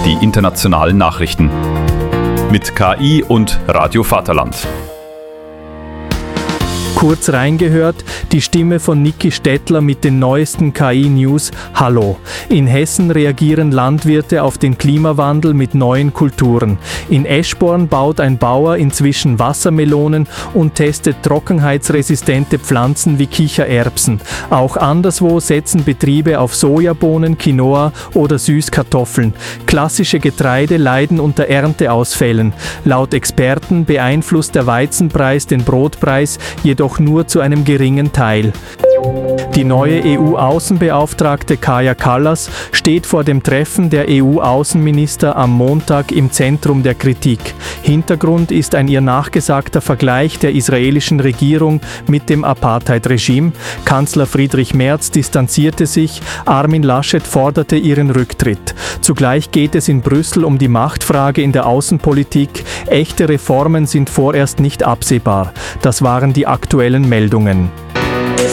die internationalen Nachrichten. Mit KI und Radio Vaterland. Kurz reingehört, die Stimme von Niki Stettler mit den neuesten KI-News. Hallo! In Hessen reagieren Landwirte auf den Klimawandel mit neuen Kulturen. In Eschborn baut ein Bauer inzwischen Wassermelonen und testet trockenheitsresistente Pflanzen wie Kichererbsen. Auch anderswo setzen Betriebe auf Sojabohnen, Quinoa oder Süßkartoffeln. Klassische Getreide leiden unter Ernteausfällen. Laut Experten beeinflusst der Weizenpreis den Brotpreis, jedoch nur zu einem geringen Teil. Die neue EU-Außenbeauftragte Kaja Kallas steht vor dem Treffen der EU-Außenminister am Montag im Zentrum der Kritik. Hintergrund ist ein ihr nachgesagter Vergleich der israelischen Regierung mit dem Apartheid-Regime. Kanzler Friedrich Merz distanzierte sich, Armin Laschet forderte ihren Rücktritt. Zugleich geht es in Brüssel um die Machtfrage in der Außenpolitik. Echte Reformen sind vorerst nicht absehbar. Das waren die aktuellen Meldungen.